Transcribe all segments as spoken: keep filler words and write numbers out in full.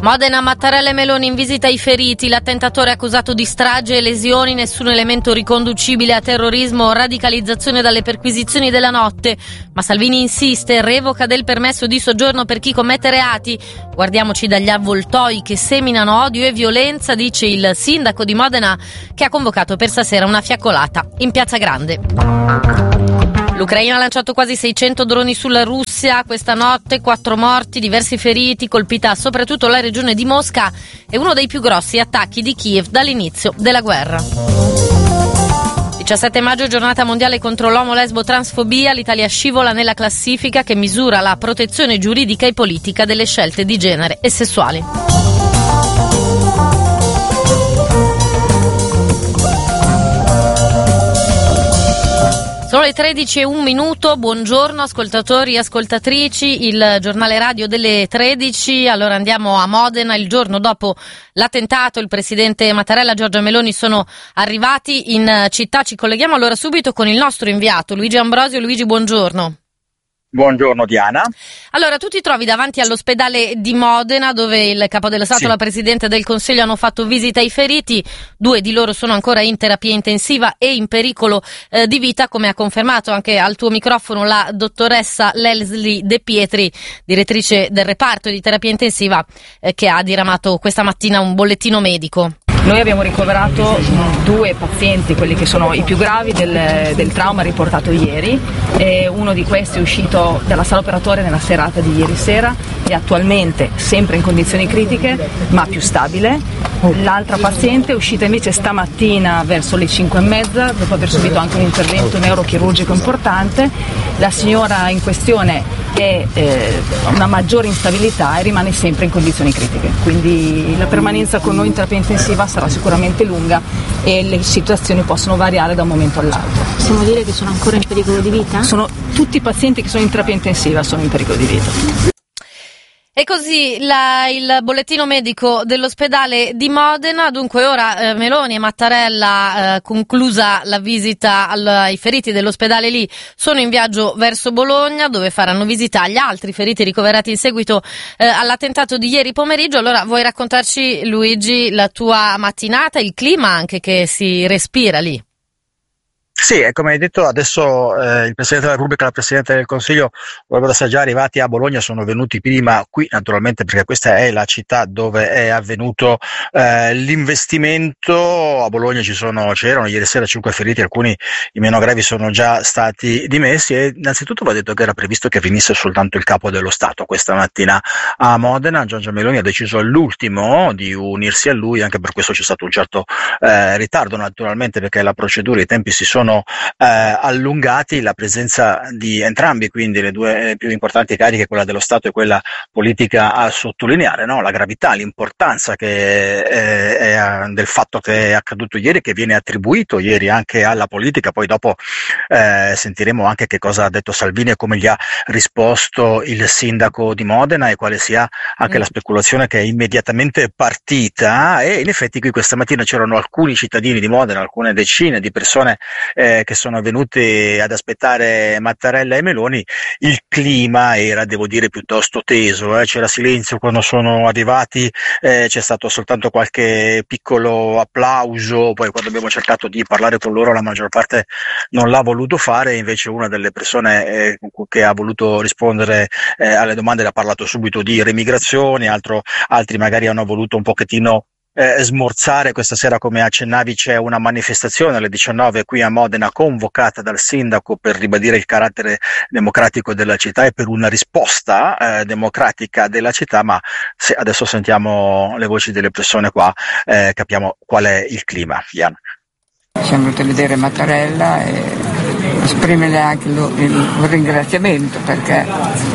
Modena, Mattarella e Meloni in visita ai feriti. L'attentatore accusato di strage e lesioni, nessun elemento riconducibile a terrorismo o radicalizzazione dalle perquisizioni della notte. Ma Salvini insiste, revoca del permesso di soggiorno per chi commette reati. Guardiamoci dagli avvoltoi che seminano odio e violenza, dice il sindaco di Modena, che ha convocato per stasera una fiaccolata in Piazza Grande. L'Ucraina ha lanciato quasi seicento droni sulla Russia questa notte, quattro morti, diversi feriti, colpita soprattutto la regione di Mosca e uno dei più grossi attacchi di Kiev dall'inizio della guerra. diciassette maggio, giornata mondiale contro l'omo-lesbo-transfobia. L'Italia scivola nella classifica che misura la protezione giuridica e politica delle scelte di genere e sessuali. Sono le tredici e un minuto, buongiorno ascoltatori e ascoltatrici, il giornale radio delle tredici. Allora andiamo a Modena. Il giorno dopo l'attentato il presidente Mattarella e Giorgia Meloni sono arrivati in città. Ci colleghiamo allora subito con il nostro inviato Luigi Ambrosio. Luigi, buongiorno. Buongiorno Diana. Allora, tu ti trovi davanti all'ospedale di Modena, dove il Capo dello Stato e sì. la Presidente del Consiglio hanno fatto visita ai feriti. Due di loro sono ancora in terapia intensiva e in pericolo eh, di vita, come ha confermato anche al tuo microfono la dottoressa Leslie De Pietri, direttrice del reparto di terapia intensiva, eh, che ha diramato questa mattina un bollettino medico. Noi abbiamo ricoverato due pazienti, quelli che sono i più gravi del, del trauma riportato ieri, e uno di questi è uscito dalla sala operatoria nella serata di ieri sera e attualmente sempre in condizioni critiche ma più stabile. L'altra paziente è uscita invece stamattina verso le cinque e mezza dopo aver subito anche un intervento neurochirurgico importante. La signora in questione è eh, una maggiore instabilità e rimane sempre in condizioni critiche, quindi la permanenza con noi in terapia intensiva sarà sicuramente lunga e le situazioni possono variare da un momento all'altro. Possiamo dire che sono ancora in pericolo di vita? Sono tutti i pazienti che sono in terapia intensiva sono in pericolo di vita. E così la, il bollettino medico dell'ospedale di Modena. Dunque ora eh, Meloni e Mattarella, eh, conclusa la visita al, ai feriti dell'ospedale lì, sono in viaggio verso Bologna, dove faranno visita agli altri feriti ricoverati in seguito eh, all'attentato di ieri pomeriggio. Allora vuoi raccontarci, Luigi, la tua mattinata, il clima anche che si respira lì? Sì, e come hai detto adesso eh, il Presidente della Repubblica e la Presidente del Consiglio dovrebbero essere già arrivati a Bologna, sono venuti prima qui naturalmente perché questa è la città dove è avvenuto eh, l'investimento. A Bologna ci sono, c'erano ieri sera cinque feriti, alcuni i meno gravi sono già stati dimessi e innanzitutto va detto che era previsto che venisse soltanto il Capo dello Stato questa mattina a Modena. Giorgia Meloni ha deciso all'ultimo di unirsi a lui, anche per questo c'è stato un certo eh, ritardo naturalmente perché la procedura, i tempi si sono Sono eh, allungati. La presenza di entrambi, quindi le due più importanti cariche, quella dello Stato e quella politica, a sottolineare no? la gravità, l'importanza che è, è del fatto che è accaduto ieri, che viene attribuito ieri anche alla politica. Poi dopo eh, sentiremo anche che cosa ha detto Salvini e come gli ha risposto il sindaco di Modena e quale sia anche mm. la speculazione che è immediatamente partita. E in effetti qui questa mattina c'erano alcuni cittadini di Modena, alcune decine di persone Eh, che sono venuti ad aspettare Mattarella e Meloni. Il clima era, devo dire, piuttosto teso, eh. c'era silenzio quando sono arrivati, eh, c'è stato soltanto qualche piccolo applauso, poi quando abbiamo cercato di parlare con loro la maggior parte non l'ha voluto fare, invece una delle persone eh, che ha voluto rispondere eh, alle domande ha parlato subito di remigrazione, altro, altri magari hanno voluto un pochettino Eh, smorzare. Questa sera, come accennavi, c'è una manifestazione alle diciannove qui a Modena convocata dal sindaco per ribadire il carattere democratico della città e per una risposta eh, democratica della città, ma se adesso sentiamo le voci delle persone qua eh, capiamo qual è il clima. Ian. Siamo venuti a vedere Mattarella e esprimere anche lo, il, il ringraziamento perché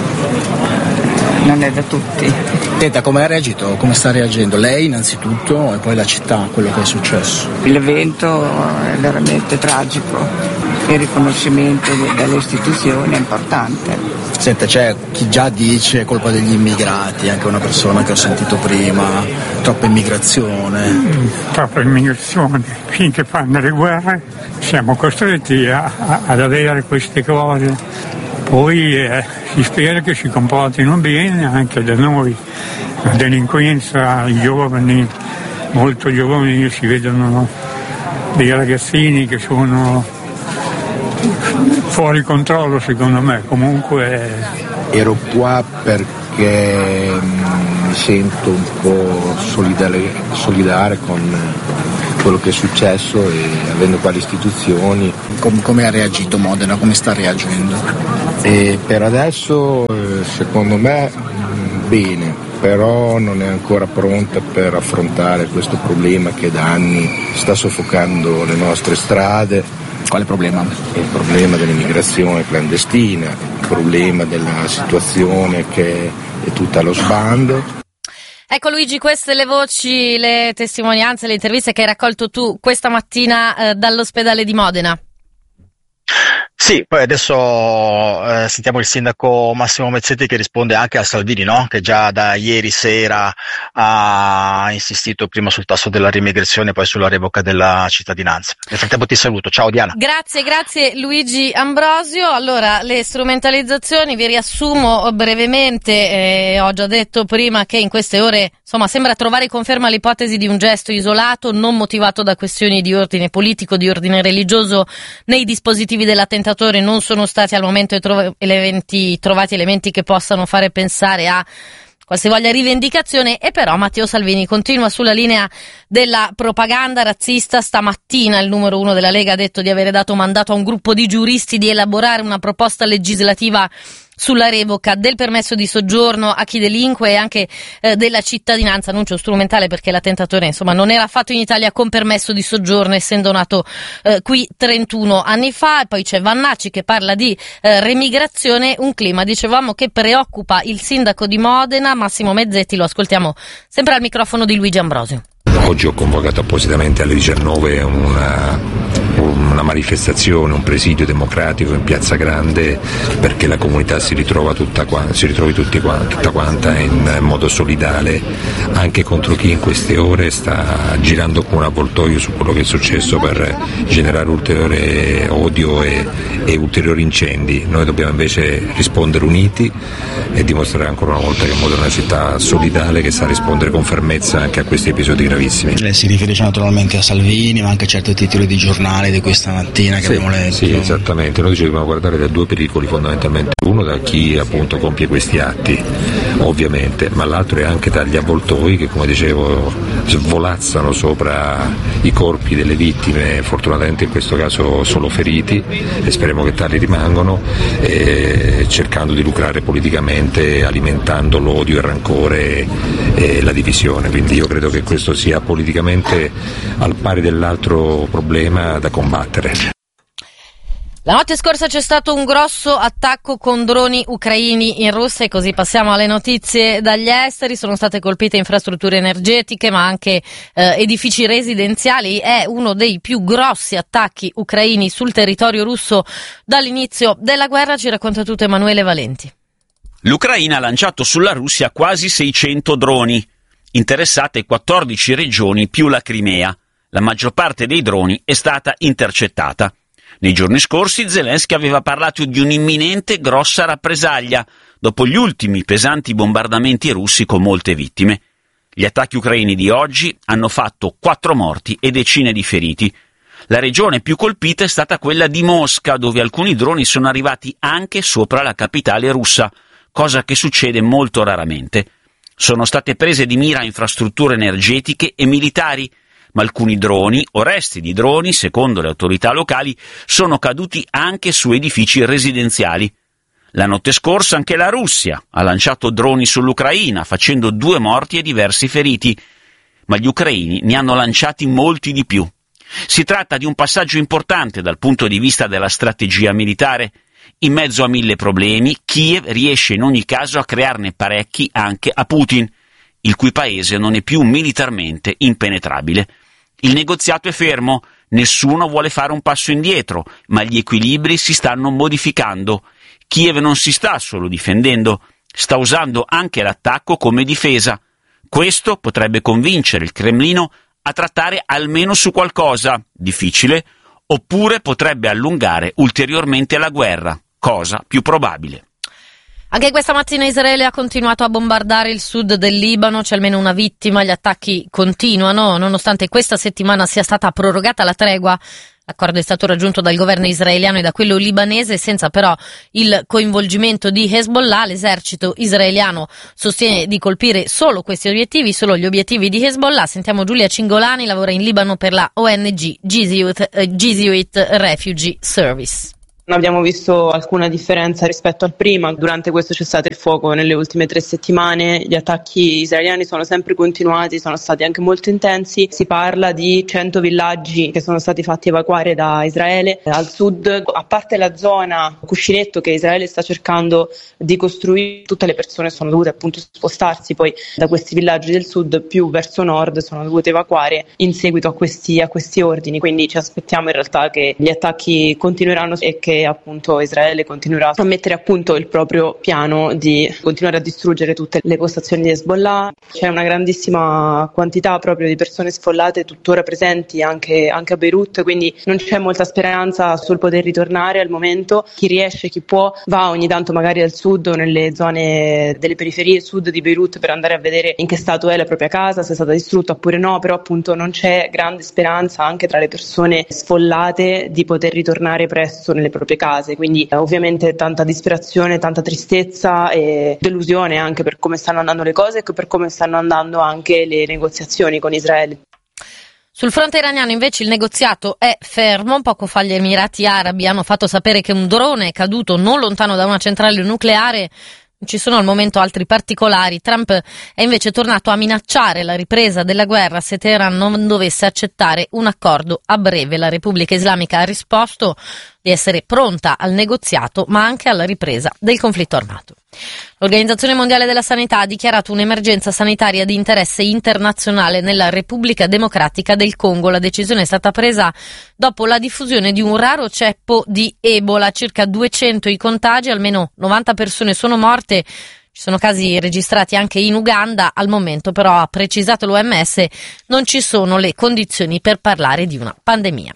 non è da tutti. Senta, come ha reagito? Come sta reagendo? Lei innanzitutto e poi la città, quello che è successo. L'evento è veramente tragico, il riconoscimento dalle istituzioni è importante. Senta, c'è chi già dice è colpa degli immigrati, anche una persona che ho sentito prima, troppa immigrazione. Mm, troppa immigrazione, finché fanno le guerre siamo costretti a, a, ad avere queste cose. Poi eh, si spera che si comportino bene anche da noi, la delinquenza, i giovani, molto giovani, si vedono dei ragazzini che sono fuori controllo secondo me. Comunque ero qua perché mi sento un po' solidale, solidare con quello che è successo e avendo qua le istituzioni. Com- come ha reagito Modena? Come sta reagendo? E per adesso secondo me bene, però non è ancora pronta per affrontare questo problema che da anni sta soffocando le nostre strade. Quale problema? Il problema dell'immigrazione clandestina, il problema della situazione che è tutta allo sbando. Ecco Luigi, queste le voci, le testimonianze, le interviste che hai raccolto tu questa mattina eh, dall'ospedale di Modena. Sì, poi adesso eh, sentiamo il sindaco Massimo Mezzetti che risponde anche a Salvini, no? Che già da ieri sera ha insistito prima sul tasso della riemigrazione e poi sulla revoca della cittadinanza. Nel frattempo ti saluto, ciao Diana. Grazie, grazie Luigi Ambrosio. Allora, le strumentalizzazioni vi riassumo brevemente, eh, ho già detto prima che in queste ore insomma sembra trovare conferma l'ipotesi di un gesto isolato, non motivato da questioni di ordine politico, di ordine religioso. Nei dispositivi dell'attentatore non sono stati al momento tro- elementi, trovati elementi che possano fare pensare a qualsivoglia rivendicazione, e però Matteo Salvini continua sulla linea della propaganda razzista. Stamattina il numero uno della Lega ha detto di avere dato mandato a un gruppo di giuristi di elaborare una proposta legislativa sulla revoca del permesso di soggiorno a chi delinque e anche eh, della cittadinanza. Annuncio strumentale perché l'attentatore insomma non era affatto in Italia con permesso di soggiorno, essendo nato eh, qui trentuno anni fa. E poi c'è Vannacci che parla di eh, remigrazione, un clima, dicevamo, che preoccupa il sindaco di Modena Massimo Mezzetti. Lo ascoltiamo sempre al microfono di Luigi Ambrosio. Oggi ho convocato appositamente alle diciannove una, una manifestazione, un presidio democratico in Piazza Grande, perché la comunità si ritrova tutta quanta, si ritrovi tutti quanta, tutta quanta in modo solidale anche contro chi in queste ore sta girando come un avvoltoio su quello che è successo per generare ulteriore odio e, e ulteriori incendi. Noi dobbiamo invece rispondere uniti e dimostrare ancora una volta che Modena è una città solidale che sa rispondere con fermezza anche a questi episodi gravissimi. Lei si riferisce naturalmente a Salvini, ma anche a certi titoli di giornale di questa mattina che sì, abbiamo letto. Sì, esattamente. Noi ci dobbiamo guardare da due pericoli fondamentalmente. Uno da chi appunto compie questi atti, ovviamente, ma l'altro è anche dagli avvoltoi che, come dicevo, svolazzano sopra i corpi delle vittime, fortunatamente in questo caso solo feriti, e speriamo che tali rimangano, eh, cercando di lucrare politicamente, alimentando l'odio, il rancore e la divisione. Quindi io credo che questo sia politicamente al pari dell'altro problema da combattere. La notte scorsa c'è stato un grosso attacco con droni ucraini in Russia, e così passiamo alle notizie dagli esteri. Sono state colpite infrastrutture energetiche ma anche eh, edifici residenziali. È uno dei più grossi attacchi ucraini sul territorio russo dall'inizio della guerra. Ci racconta tutto Emanuele Valenti. L'Ucraina ha lanciato sulla Russia quasi seicento droni, interessate quattordici regioni più la Crimea. La maggior parte dei droni è stata intercettata. Nei giorni scorsi Zelensky aveva parlato di un'imminente grossa rappresaglia dopo gli ultimi pesanti bombardamenti russi con molte vittime. Gli attacchi ucraini di oggi hanno fatto quattro morti e decine di feriti. La regione più colpita è stata quella di Mosca, dove alcuni droni sono arrivati anche sopra la capitale russa, cosa che succede molto raramente. Sono state prese di mira infrastrutture energetiche e militari, ma alcuni droni o resti di droni, secondo le autorità locali, sono caduti anche su edifici residenziali. La notte scorsa anche la Russia ha lanciato droni sull'Ucraina, facendo due morti e diversi feriti, ma gli ucraini ne hanno lanciati molti di più. Si tratta di un passaggio importante dal punto di vista della strategia militare. In mezzo a mille problemi, Kiev riesce in ogni caso a crearne parecchi anche a Putin, il cui paese non è più militarmente impenetrabile. Il negoziato è fermo, nessuno vuole fare un passo indietro, ma gli equilibri si stanno modificando. Kiev non si sta solo difendendo, sta usando anche l'attacco come difesa. Questo potrebbe convincere il Cremlino a trattare almeno su qualcosa, difficile, oppure potrebbe allungare ulteriormente la guerra, cosa più probabile. Anche questa mattina Israele ha continuato a bombardare il sud del Libano, c'è almeno una vittima, gli attacchi continuano, nonostante questa settimana sia stata prorogata la tregua. L'accordo è stato raggiunto dal governo israeliano e da quello libanese, senza però il coinvolgimento di Hezbollah. L'esercito israeliano sostiene di colpire solo questi obiettivi, solo gli obiettivi di Hezbollah. Sentiamo Giulia Cingolani, lavora in Libano per la O N G Jesuit, eh, Jesuit Refugee Service. Non abbiamo visto alcuna differenza rispetto al prima. Durante questo cessate il fuoco nelle ultime tre settimane gli attacchi israeliani sono sempre continuati, sono stati anche molto intensi. Si parla di cento villaggi che sono stati fatti evacuare da Israele al sud, a parte la zona cuscinetto che Israele sta cercando di costruire. Tutte le persone sono dovute appunto spostarsi poi da questi villaggi del sud più verso nord, sono dovute evacuare in seguito a questi, a questi ordini. Quindi ci aspettiamo in realtà che gli attacchi continueranno e che appunto Israele continuerà a mettere a punto il proprio piano di continuare a distruggere tutte le postazioni di Hezbollah. C'è una grandissima quantità proprio di persone sfollate tuttora presenti anche, anche a Beirut, quindi non c'è molta speranza sul poter ritornare al momento. Chi riesce, chi può, va ogni tanto magari al sud o nelle zone delle periferie sud di Beirut per andare a vedere in che stato è la propria casa, se è stata distrutta oppure no, però appunto non c'è grande speranza anche tra le persone sfollate di poter ritornare presto nelle proprie case, quindi eh, ovviamente tanta disperazione, tanta tristezza e delusione anche per come stanno andando le cose e per come stanno andando anche le negoziazioni con Israele. Sul fronte iraniano invece il negoziato è fermo. Poco fa gli Emirati Arabi hanno fatto sapere che un drone è caduto non lontano da una centrale nucleare. Non ci sono al momento altri particolari. Trump è invece tornato a minacciare la ripresa della guerra se Teheran non dovesse accettare un accordo a breve. La Repubblica Islamica ha risposto di essere pronta al negoziato ma anche alla ripresa del conflitto armato. L'Organizzazione Mondiale della Sanità ha dichiarato un'emergenza sanitaria di interesse internazionale nella Repubblica Democratica del Congo. La decisione è stata presa dopo la diffusione di un raro ceppo di Ebola. Circa duecento i contagi, almeno novanta persone sono morte. Ci sono casi registrati anche in Uganda. Al momento però, ha precisato l'O M S, non ci sono le condizioni per parlare di una pandemia.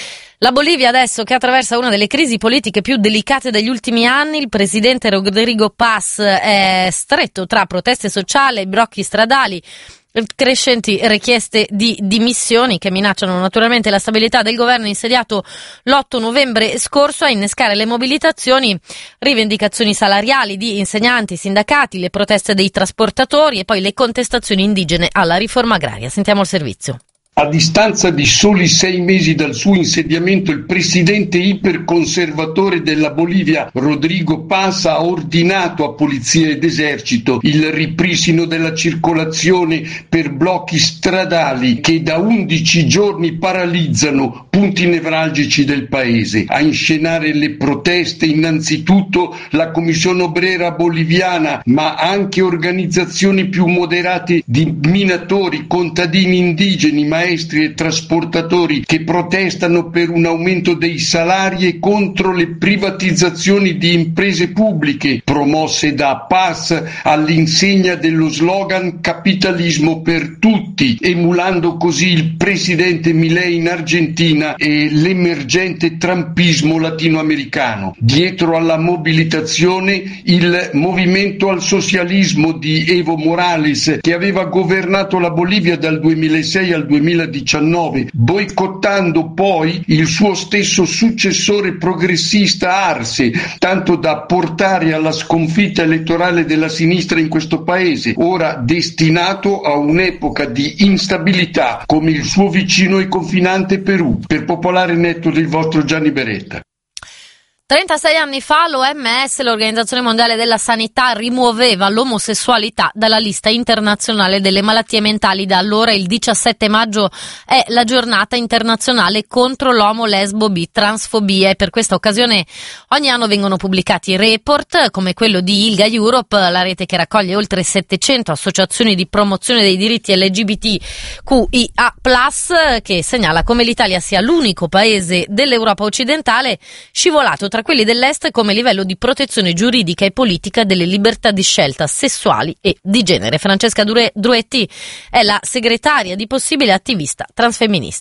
La Bolivia adesso che attraversa una delle crisi politiche più delicate degli ultimi anni, il presidente Rodrigo Paz è stretto tra proteste sociali e blocchi stradali, crescenti richieste di dimissioni che minacciano naturalmente la stabilità del governo insediato l'otto novembre scorso. A innescare le mobilitazioni, rivendicazioni salariali di insegnanti, sindacati, le proteste dei trasportatori e poi le contestazioni indigene alla riforma agraria. Sentiamo il servizio. A distanza di soli sei mesi dal suo insediamento, il presidente iperconservatore della Bolivia, Rodrigo Paz, ha ordinato a polizia ed esercito il ripristino della circolazione per blocchi stradali che da undici giorni paralizzano punti nevralgici del paese. A inscenare le proteste innanzitutto la Commissione Obrera Boliviana, ma anche organizzazioni più moderate di minatori, contadini indigeni, maestri e trasportatori che protestano per un aumento dei salari e contro le privatizzazioni di imprese pubbliche promosse da Paz all'insegna dello slogan capitalismo per tutti, emulando così il presidente Milei in Argentina e l'emergente trumpismo latinoamericano. Dietro alla mobilitazione il movimento al socialismo di Evo Morales, che aveva governato la Bolivia dal duemilasei al duemiladiciannove, boicottando poi il suo stesso successore progressista Arce, tanto da portare alla sconfitta elettorale della sinistra in questo paese, ora destinato a un'epoca di instabilità come il suo vicino e confinante Perù. Per Popolare Network, il vostro Gianni Beretta. trentasei anni fa l'O M S, l'Organizzazione Mondiale della Sanità, rimuoveva l'omosessualità dalla lista internazionale delle malattie mentali. Da allora il diciassette maggio è la giornata internazionale contro l'omo, lesbo, bi, transfobia e per questa occasione ogni anno vengono pubblicati report come quello di ILGA Europe, la rete che raccoglie oltre settecento associazioni di promozione dei diritti L G B T Q I A plus, che segnala come l'Italia sia l'unico paese dell'Europa occidentale scivolato tra quelli dell'Est come livello di protezione giuridica e politica delle libertà di scelta sessuali e di genere. Francesca Druetti è la segretaria di Possibile, attivista transfemminista.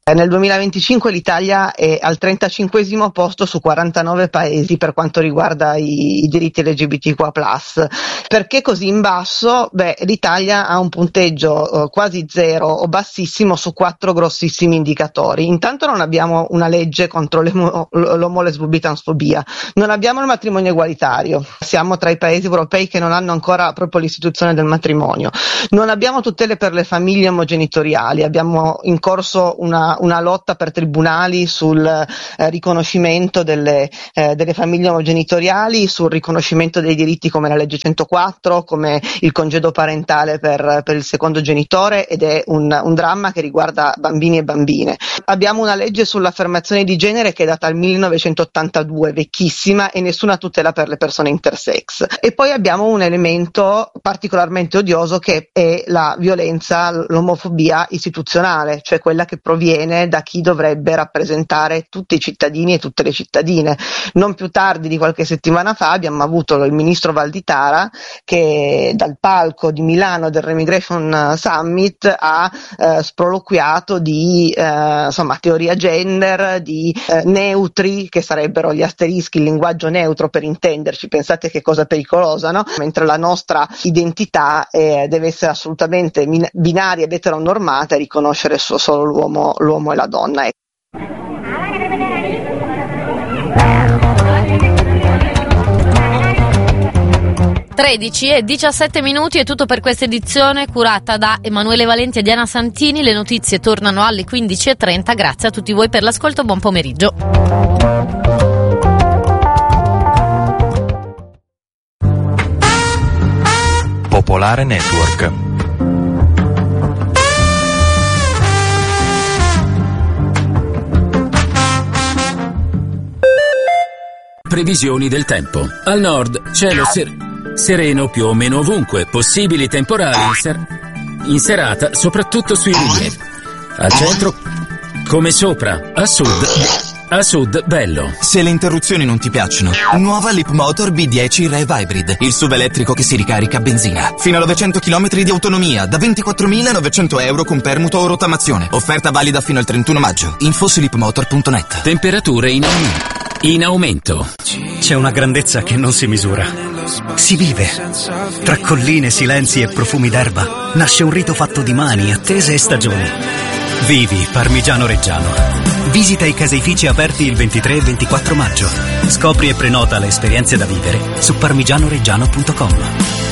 Nel duemilaventicinque l'Italia è al trentacinquesimo posto su quarantanove paesi per quanto riguarda i, i diritti L G B T Q A plus. Perché così in basso? Beh, l'Italia ha un punteggio eh, quasi zero o bassissimo su quattro grossissimi indicatori. Intanto non abbiamo una legge contro l'emo, l'omolesbobitransfobia, non abbiamo il matrimonio egualitario, siamo tra i paesi europei che non hanno ancora proprio l'istituzione del matrimonio, non abbiamo tutele per le famiglie omogenitoriali, abbiamo in corso una una lotta per tribunali sul eh, riconoscimento delle, eh, delle famiglie omogenitoriali, sul riconoscimento dei diritti come la legge centoquattro, come il congedo parentale per, per il secondo genitore, ed è un, un dramma che riguarda bambini e bambine. Abbiamo una legge sull'affermazione di genere che è data al millenovecentottantadue, vecchissima, e nessuna tutela per le persone intersex. E poi abbiamo un elemento particolarmente odioso che è la violenza, l'omofobia istituzionale, cioè quella che proviene da chi dovrebbe rappresentare tutti i cittadini e tutte le cittadine. Non più tardi di qualche settimana fa abbiamo avuto il ministro Valditara che dal palco di Milano del Remigration Summit ha eh, sproloquiato di eh, insomma teoria gender, di eh, neutri, che sarebbero gli asterischi, il linguaggio neutro per intenderci, pensate che cosa pericolosa, no? Mentre la nostra identità eh, deve essere assolutamente min- binaria ed eteronormata e riconoscere so- solo l'uomo l'uomo e la donna. tredici e diciassette minuti è tutto per questa edizione curata da Emanuele Valenti e Diana Santini. Le notizie tornano alle quindici e trenta. Grazie a tutti voi per l'ascolto, buon pomeriggio. Popolare Network. Previsioni del tempo. Al nord, cielo ser- sereno più o meno ovunque, possibili temporali in, ser- in serata, soprattutto sui rilievi. Al centro, come sopra, a sud, a sud, bello. Se le interruzioni non ti piacciono, nuova Leapmotor B dieci Rev Hybrid, il S U V elettrico che si ricarica a benzina. Fino a novecento chilometri di autonomia, da ventiquattromilanovecento euro con permuto o rottamazione. Offerta valida fino al trentuno maggio. Info su leapmotor punto net. Temperature in aumento. In aumento. C'è una grandezza che non si misura. Si vive. Tra colline, silenzi e profumi d'erba nasce un rito fatto di mani, attese e stagioni. Vivi Parmigiano Reggiano. Visita i caseifici aperti il ventitré e ventiquattro maggio. Scopri e prenota le esperienze da vivere su parmigianoreggiano punto com.